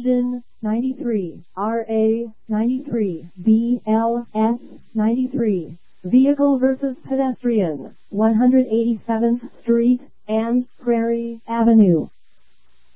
Engine, 93, RA, 93, BLS, 93. Vehicle versus pedestrian, 187th Street and Prairie Avenue.